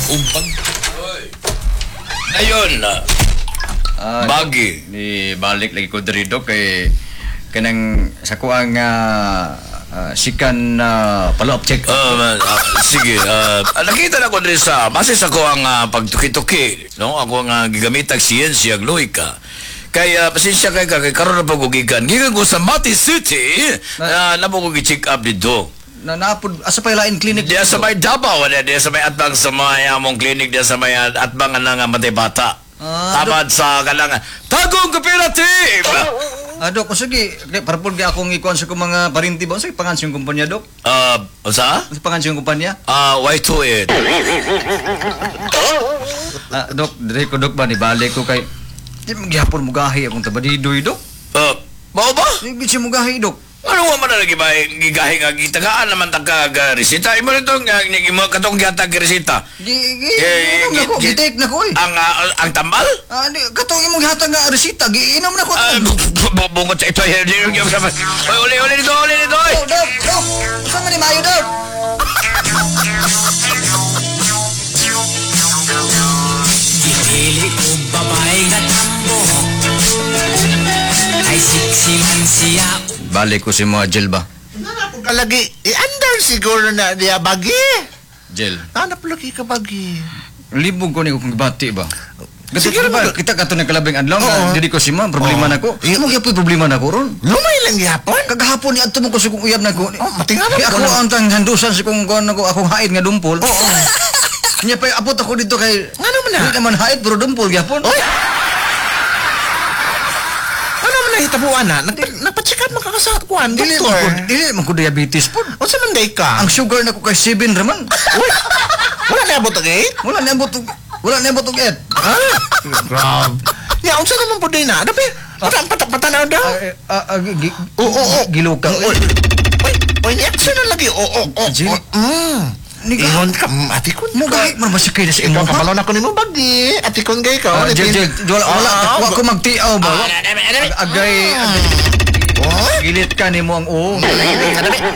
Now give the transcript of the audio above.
umpag. Ayun na. Bagi. Ni balik lagi ko diri Dok kay kanang sa kuang sikan follow-up check. Sige, nakita na ko din sa base sa ko ang pagtuki-tuki, no? Ako ang gigamitag siyensya, logika. Kaya pasensya kay karon na pagugikan. Gikan ko sa Mati City, na mo ko gi-check up dito. Napod asa pa lain clinic Diya sa may Davao, diya sa may atbang sa may among clinic, diya sa may atbang nga matay bata. Tamad sa kalangan. Tagong Cooperative! Dok, sige, para po akong ikuan sa kong mga parinti ba? Sa pangansiyong kumpanya, Dok? Sa? Sa pangansiyong kumpanya? Y2It. Dok, dire ko, Dok ba? Nibalik ko kay... Di magyapon mo gahi akong tabadidoy, Dok. Bao ba? Di siya mo gahi, Dok. Ano nga man na gigahi nga gitagaan naman tag resita. Imo nito nga mo katong gihatag resita. Gitake na ko, eh. Ang tambal? Katong imong gihatag nga resita, giinom na ko. Bungot sa ito. Uli dito. Dok! Saan man ni Mayo, Dok? Dipili ko babae nga tambo ay siksi man siya. Balik ko si mga gel ba? Nanap ka lagi. Andar siguro na diya bagi. Gel. Nanap lagi ka bagi. Libog ko ni kung bati ba? Sige ba? naman. Kita kato ng kalabing adlaw Oo. nga dili ko si ma problema Oo. na ko. Imo gyapon problema na ko ron. Lumay lang yapon. Kagahapon ni adto mo ko sa kung uyab na ko. Matinganap Kaya ko ako na. ang tang handusan si kung kuan ako akong haid nga dumpol. Oo. Nya pa abot ako dito kay Nga naman na. Di naman haid pero dumpol gyapon. Oy! Ano man nahitabuan na? Napacheck up makakasat kuan, doktor. Dili man ko diabetes pod. O sa manday ka? Ang sugar na ko kay 7 raman. Uy! Wala na abot agay? Wala na abot og et. Grab. Ya, unsa naman po din na? Dabi, patanaw daw. Oo. Gilukang. Oy, action na lagi. Oo. Jimmy. Ingon ka, atikon Mo gahi man masakay na sa imo. Ikaw kapalaw na ko nimo bagi. Atikon gay ka. Jel, wala ko magtiaw ba? Agay gilit ka nimo ang